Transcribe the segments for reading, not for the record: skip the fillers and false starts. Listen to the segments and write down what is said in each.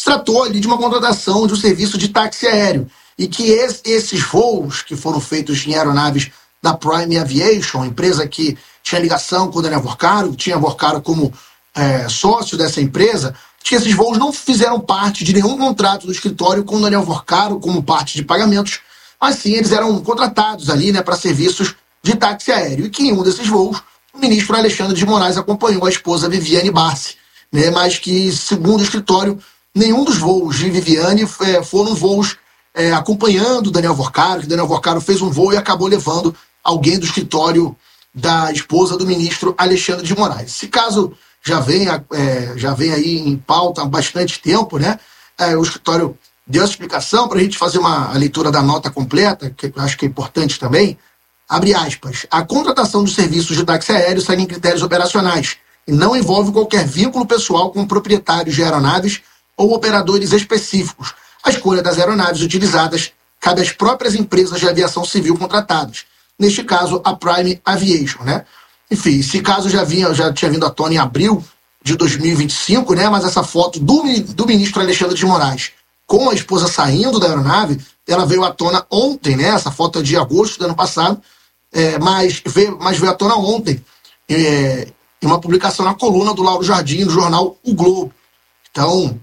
tratou ali de uma contratação de um serviço de táxi aéreo e que esses voos que foram feitos em aeronaves da Prime Aviation, empresa que tinha ligação com o Daniel Vorcaro, tinha Vorcaro como sócio dessa empresa, que esses voos não fizeram parte de nenhum contrato do escritório com o Daniel Vorcaro como parte de pagamentos, mas sim eles eram contratados ali, né, para serviços de táxi aéreo, e que em um desses voos o ministro Alexandre de Moraes acompanhou a esposa Viviane Barsi, né, mas que, segundo o escritório, nenhum dos voos de Viviane foram voos acompanhando o Daniel Vorcaro, que o Daniel Vorcaro fez um voo e acabou levando alguém do escritório da esposa do ministro Alexandre de Moraes. Esse caso já vem aí em pauta há bastante tempo, né? O escritório deu essa explicação para a gente fazer a leitura da nota completa, que eu acho que é importante também. Abre aspas. A contratação dos serviços de táxi aéreo segue em critérios operacionais e não envolve qualquer vínculo pessoal com proprietários de aeronaves ou operadores específicos. A escolha das aeronaves utilizadas cabe às próprias empresas de aviação civil contratadas. Neste caso, a Prime Aviation, né? Enfim, esse caso já tinha vindo à tona em abril de 2025, né? Mas essa foto do ministro Alexandre de Moraes com a esposa saindo da aeronave, ela veio à tona ontem, né? Essa foto é de agosto do ano passado, mas veio à tona ontem, em uma publicação na coluna do Lauro Jardim, no jornal O Globo. Então,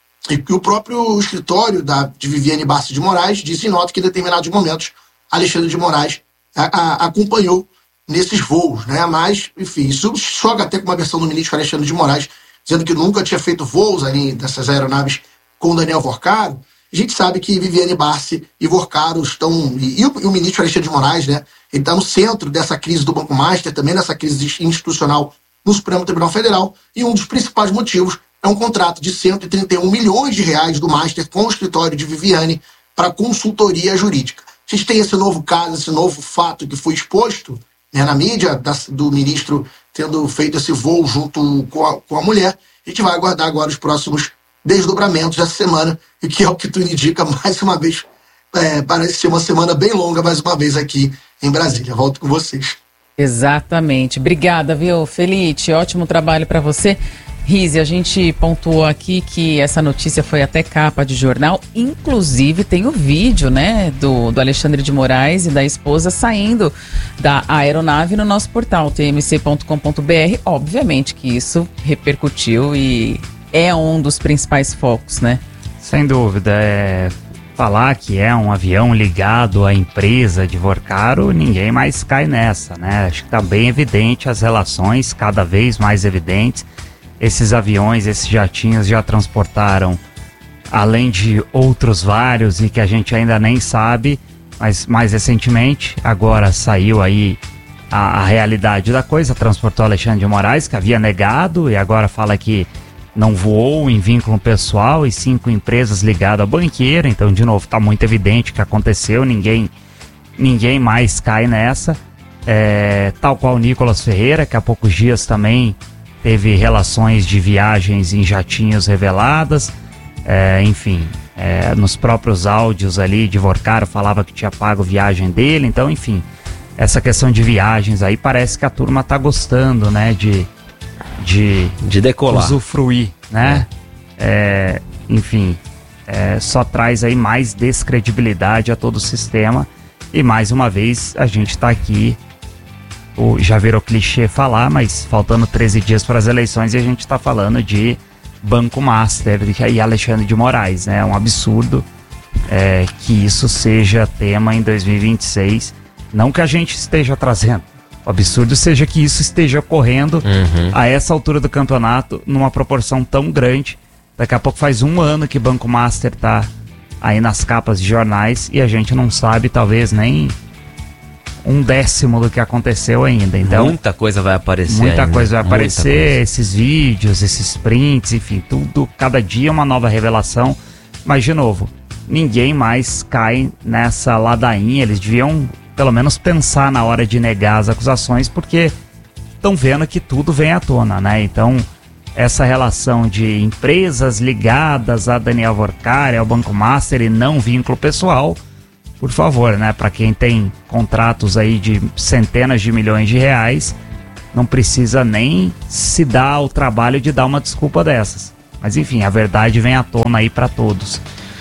e o próprio escritório de Viviane Barsi de Moraes disse em nota que em determinados momentos Alexandre de Moraes acompanhou nesses voos, né? Mas, enfim, isso choca até com uma versão do ministro Alexandre de Moraes, dizendo que nunca tinha feito voos ali dessas aeronaves com o Daniel Vorcaro. A gente sabe que Viviane Barsi e Vorcaro estão... E o ministro Alexandre de Moraes, né? Ele está no centro dessa crise do Banco Master, também dessa crise institucional no Supremo Tribunal Federal, e um dos principais motivos é um contrato de 131 milhões de reais do Master com o escritório de Viviane para consultoria jurídica. A gente tem esse novo caso, esse novo fato que foi exposto, né, na mídia, do ministro tendo feito esse voo junto com a mulher. A gente vai aguardar agora os próximos desdobramentos dessa semana, e que é o que tu indica, mais uma vez, parece ser uma semana bem longa, mais uma vez aqui em Brasília. Volto com vocês. Exatamente. Obrigada, viu, Felite? Ótimo trabalho para você. Rizzi, a gente pontuou aqui que essa notícia foi até capa de jornal, inclusive tem o vídeo, né, do Alexandre de Moraes e da esposa saindo da aeronave no nosso portal, tmc.com.br. Obviamente que isso repercutiu e é um dos principais focos, né? Sem dúvida, falar que é um avião ligado à empresa de Vorcaro, ninguém mais cai nessa, né? Acho que está bem evidente as relações, cada vez mais evidentes. Esses aviões, esses jatinhos já transportaram, além de outros vários e que a gente ainda nem sabe, mas mais recentemente, agora saiu aí a realidade da coisa, transportou Alexandre de Moraes, que havia negado e agora fala que não voou em vínculo pessoal e sim com empresas ligadas ao banqueiro. Então, de novo, está muito evidente o que aconteceu, ninguém mais cai nessa. Tal qual o Nicolas Ferreira, que há poucos dias também teve relações de viagens em jatinhos reveladas, enfim, nos próprios áudios ali de Vorcaro falava que tinha pago viagem dele. Então, enfim, essa questão de viagens aí parece que a turma tá gostando, né, de decolar, usufruir, né? Enfim, só traz aí mais descredibilidade a todo o sistema. E mais uma vez a gente tá aqui, já virou clichê falar, mas faltando 13 dias para as eleições e a gente está falando de Banco Master e Alexandre de Moraes, né? É um absurdo que isso seja tema em 2026. Não que a gente esteja trazendo, o absurdo seja que isso esteja ocorrendo a essa altura do campeonato numa proporção tão grande. Daqui a pouco faz um ano que Banco Master está aí nas capas de jornais e a gente não sabe talvez nem 1/10 do que aconteceu ainda. Então, muita coisa vai aparecer. Muita coisa vai aparecer, esses vídeos, esses prints, enfim, tudo, cada dia uma nova revelação. Mas, de novo, ninguém mais cai nessa ladainha. Eles deviam, pelo menos, pensar na hora de negar as acusações, porque estão vendo que tudo vem à tona, né? Então, essa relação de empresas ligadas a Daniel Vorcaro, ao Banco Master e não vínculo pessoal, por favor, né? Para quem tem contratos aí de centenas de milhões de reais, não precisa nem se dar o trabalho de dar uma desculpa dessas. Mas enfim, a verdade vem à tona aí para todos.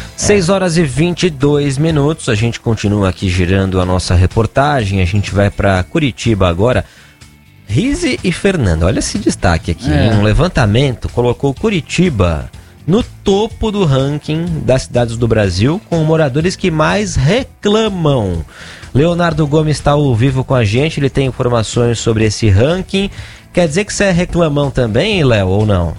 6h22, a gente continua aqui girando a nossa reportagem, a gente vai para Curitiba agora. Rize e Fernanda, olha esse destaque aqui, um levantamento colocou Curitiba no topo do ranking das cidades do Brasil com moradores que mais reclamam. Leonardo Gomes está ao vivo com a gente, ele tem informações sobre esse ranking. Quer dizer que você é reclamão também, Léo, ou não?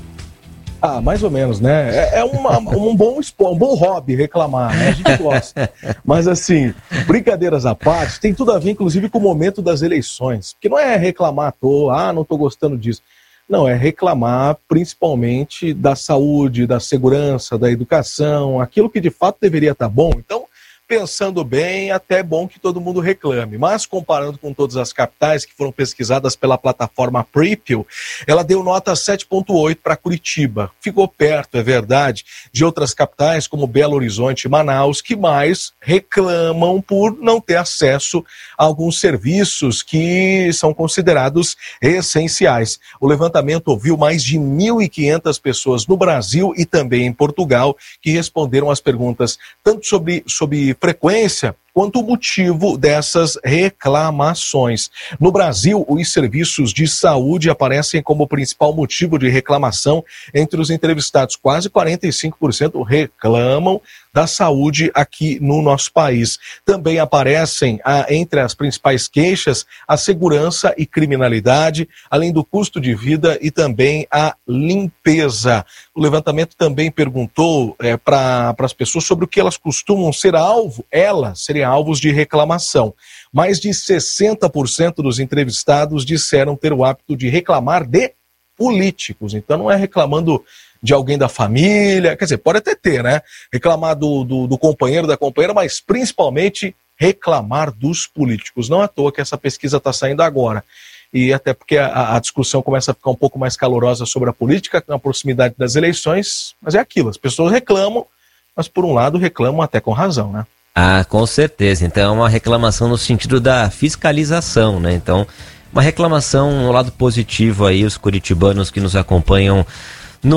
Mais ou menos, né? É um bom hobby reclamar, né? A gente gosta. Mas assim, brincadeiras à parte, tem tudo a ver, inclusive, com o momento das eleições. Porque não é reclamar à toa, não tô gostando disso. Não, é reclamar principalmente da saúde, da segurança, da educação, aquilo que de fato deveria estar bom. Então, pensando bem, até é bom que todo mundo reclame. Mas comparando com todas as capitais que foram pesquisadas pela plataforma Pripyat, ela deu nota 7,8 para Curitiba. Ficou perto, é verdade, de outras capitais como Belo Horizonte e Manaus, que mais reclamam por não ter acesso a alguns serviços que são considerados essenciais. O levantamento ouviu mais de 1.500 pessoas no Brasil e também em Portugal que responderam às perguntas tanto sobre frequência quanto o motivo dessas reclamações. No Brasil, os serviços de saúde aparecem como principal motivo de reclamação entre os entrevistados. Quase 45% reclamam da saúde aqui no nosso país. Também aparecem entre as principais queixas a segurança e criminalidade, além do custo de vida e também a limpeza. O levantamento também perguntou para as pessoas sobre o que elas costumam ser serem alvos de reclamação. Mais de 60% dos entrevistados disseram ter o hábito de reclamar de políticos. Então não é reclamando de alguém da família, quer dizer, pode até ter, né? Reclamar do companheiro, da companheira, mas principalmente reclamar dos políticos. Não é à toa que essa pesquisa está saindo agora. E até porque a discussão começa a ficar um pouco mais calorosa sobre a política, na proximidade das eleições, mas é aquilo, as pessoas reclamam, mas por um lado reclamam até com razão, né? Com certeza. Então é uma reclamação no sentido da fiscalização, né? Então, uma reclamação no lado positivo aí, os curitibanos que nos acompanham no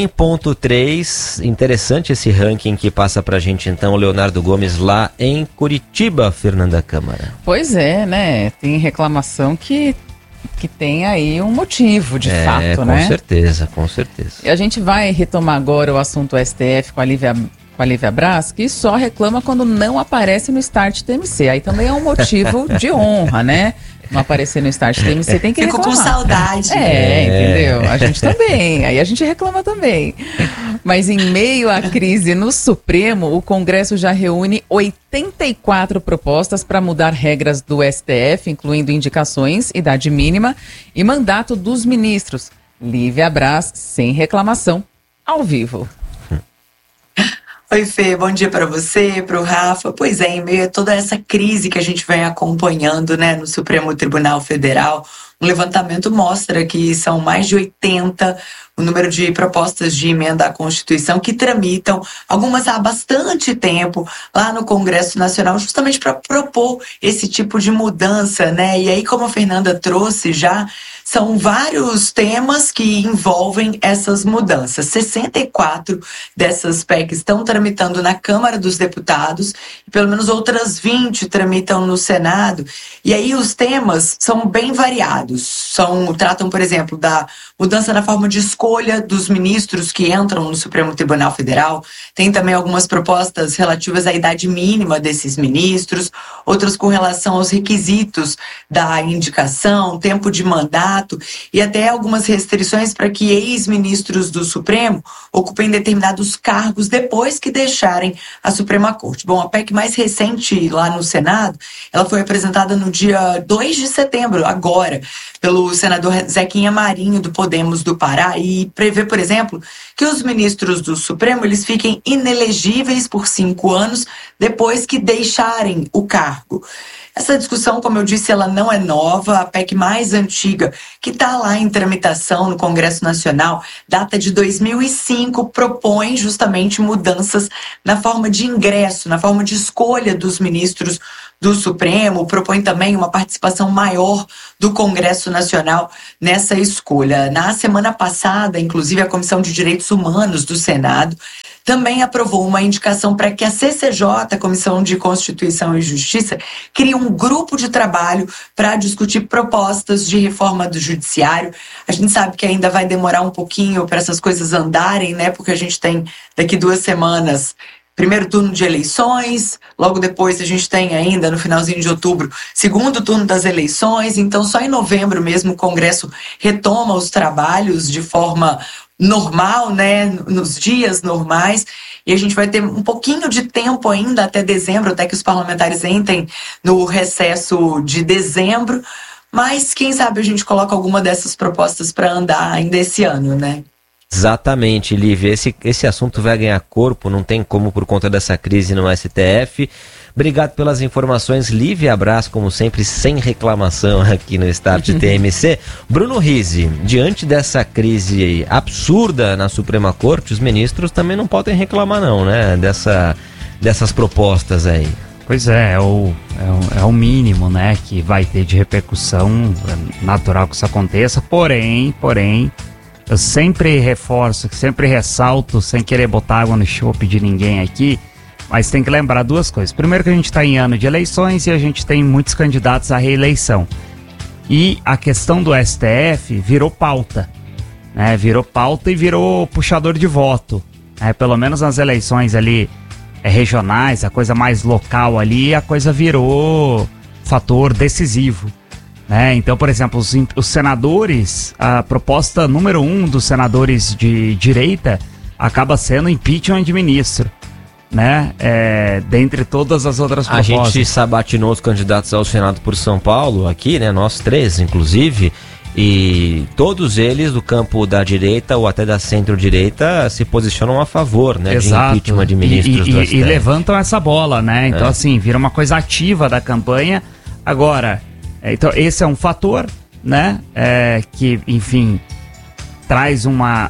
100.3. Interessante esse ranking que passa pra gente então o Leonardo Gomes lá em Curitiba, Fernanda Câmara. Pois é, né? Tem reclamação que tem aí um motivo, de fato, né? Com certeza. E a gente vai retomar agora o assunto STF com a Lívia Braz, que só reclama quando não aparece no Start TMC. Aí também é um motivo de honra, né? Não aparecer no Start TMC tem que reclamar. Fico com saudade. Entendeu? A gente também. Aí a gente reclama também. Mas em meio à crise no Supremo, o Congresso já reúne 84 propostas para mudar regras do STF, incluindo indicações, idade mínima e mandato dos ministros. Lívia Braz, sem reclamação, ao vivo. Oi, Fê, bom dia para você, para o Rafa. Pois é, em meio a toda essa crise que a gente vem acompanhando, né, no Supremo Tribunal Federal, um levantamento mostra que são mais de 80 o número de propostas de emenda à Constituição que tramitam, algumas há bastante tempo, lá no Congresso Nacional, justamente para propor esse tipo de mudança, né? E aí, como a Fernanda trouxe já, são vários temas que envolvem essas mudanças. 64 dessas PECs estão tramitando na Câmara dos Deputados, e pelo menos outras 20 tramitam no Senado. E aí os temas são bem variados. Tratam, por exemplo, da mudança na forma de escolha dos ministros que entram no Supremo Tribunal Federal. Tem também algumas propostas relativas à idade mínima desses ministros, outras com relação aos requisitos da indicação, tempo de mandato e até algumas restrições para que ex-ministros do Supremo ocupem determinados cargos depois que deixarem a Suprema Corte. Bom, a PEC mais recente lá no Senado, ela foi apresentada no dia 2 de setembro, agora, pelo senador Zequinha Marinho, do Podemos do Pará, e prevê, por exemplo, que os ministros do Supremo eles fiquem inelegíveis por 5 anos depois que deixarem o cargo. Essa discussão, como eu disse, ela não é nova. A PEC mais antiga, que está lá em tramitação no Congresso Nacional, data de 2005, propõe justamente mudanças na forma de ingresso, na forma de escolha dos ministros do Supremo, propõe também uma participação maior do Congresso Nacional nessa escolha. Na semana passada, inclusive, a Comissão de Direitos Humanos do Senado também aprovou uma indicação para que a CCJ, a Comissão de Constituição e Justiça, crie um grupo de trabalho para discutir propostas de reforma do judiciário. A gente sabe que ainda vai demorar um pouquinho para essas coisas andarem, né? Porque a gente tem daqui 2 semanas primeiro turno de eleições, logo depois a gente tem ainda, no finalzinho de outubro, segundo turno das eleições, então só em novembro mesmo o Congresso retoma os trabalhos de forma normal, né, nos dias normais, e a gente vai ter um pouquinho de tempo ainda até dezembro, até que os parlamentares entrem no recesso de dezembro, mas quem sabe a gente coloca alguma dessas propostas para andar ainda esse ano, né? Exatamente, Lívia. Esse assunto vai ganhar corpo, não tem como por conta dessa crise no STF. Obrigado pelas informações, Lívia. Abraço, como sempre, sem reclamação aqui no Start TMC. Bruno Rizzi, diante dessa crise absurda na Suprema Corte, os ministros também não podem reclamar não, né? Dessas propostas aí. Pois é o mínimo, né, que vai ter de repercussão. É natural que isso aconteça, porém, eu sempre reforço, sempre ressalto, sem querer botar água no chope de ninguém aqui, mas tem que lembrar 2 coisas. Primeiro que a gente está em ano de eleições e a gente tem muitos candidatos à reeleição. E a questão do STF virou pauta, né? Virou pauta e virou puxador de voto. Pelo menos nas eleições ali regionais, a coisa mais local ali, a coisa virou fator decisivo. Então, por exemplo, os senadores, a proposta número 1 dos senadores de direita acaba sendo impeachment de ministro, né? Dentre todas as outras propostas. A gente sabatinou os candidatos ao Senado por São Paulo aqui, né? Nós 3, inclusive, e todos eles do campo da direita ou até da centro-direita se posicionam a favor, né? Exato. De impeachment de ministros do STF. E levantam essa bola, né? Então, assim, vira uma coisa ativa da campanha. Agora... Então, esse é um fator, né, que, enfim, traz uma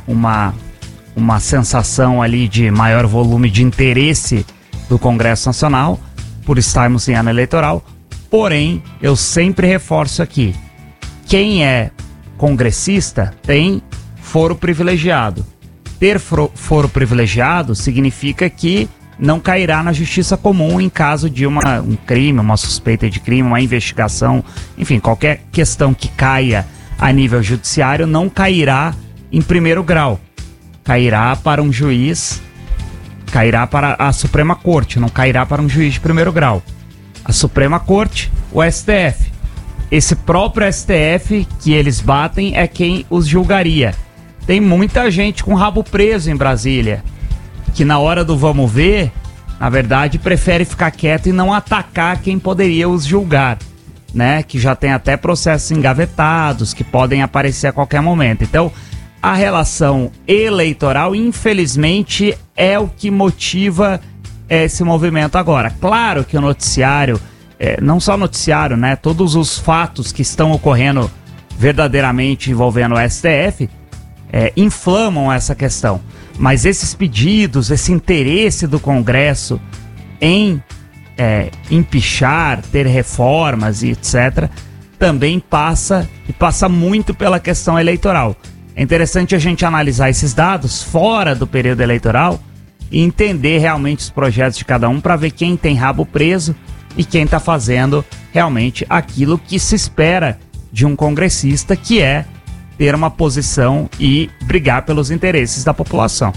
sensação ali de maior volume de interesse do Congresso Nacional, por estarmos em ano eleitoral. Porém, eu sempre reforço aqui, quem é congressista tem foro privilegiado. Ter foro privilegiado significa que não cairá na justiça comum em caso de um crime, uma suspeita de crime, uma investigação, enfim, qualquer questão que caia a nível judiciário não cairá em primeiro grau. Cairá para um juiz, cairá para a Suprema Corte, não cairá para um juiz de primeiro grau. A Suprema Corte, o STF. Esse próprio STF que eles batem é quem os julgaria. Tem muita gente com rabo preso em Brasília, que na hora do vamos ver, na verdade, prefere ficar quieto e não atacar quem poderia os julgar, né? Que já tem até processos engavetados, que podem aparecer a qualquer momento. Então, a relação eleitoral, infelizmente, é o que motiva esse movimento agora. Claro que o noticiário, não só o noticiário, né? Todos os fatos que estão ocorrendo verdadeiramente envolvendo o STF, inflamam essa questão. Mas esses pedidos, esse interesse do Congresso em empichar, ter reformas e etc., também passa muito pela questão eleitoral. É interessante a gente analisar esses dados fora do período eleitoral e entender realmente os projetos de cada um para ver quem tem rabo preso e quem está fazendo realmente aquilo que se espera de um congressista, que é ter uma posição e brigar pelos interesses da população.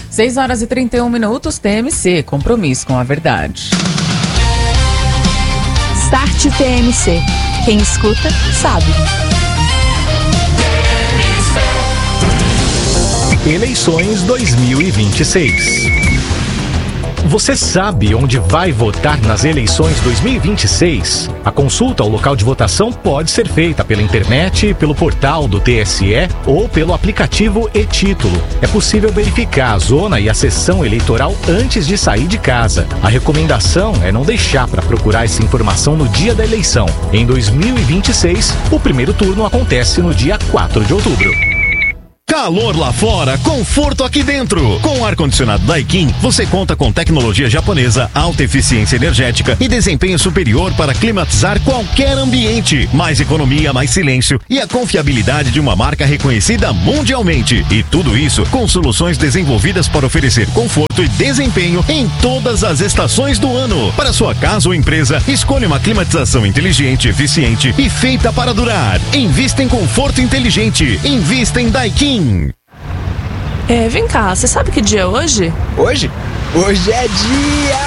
6h31, TMC, compromisso com a verdade. Start TMC. Quem escuta, sabe. Eleições 2026. Você sabe onde vai votar nas eleições 2026? A consulta ao local de votação pode ser feita pela internet, pelo portal do TSE ou pelo aplicativo e-Título. É possível verificar a zona e a sessão eleitoral antes de sair de casa. A recomendação é não deixar para procurar essa informação no dia da eleição. Em 2026, o primeiro turno acontece no dia 4 de outubro. Calor lá fora, conforto aqui dentro. Com o ar-condicionado Daikin, você conta com tecnologia japonesa, alta eficiência energética e desempenho superior para climatizar qualquer ambiente. Mais economia, mais silêncio e a confiabilidade de uma marca reconhecida mundialmente. E tudo isso com soluções desenvolvidas para oferecer conforto e desempenho em todas as estações do ano. Para sua casa ou empresa, escolha uma climatização inteligente, eficiente e feita para durar. Invista em conforto inteligente. Invista em Daikin. Vem cá, você sabe que dia é hoje? Hoje? Hoje é dia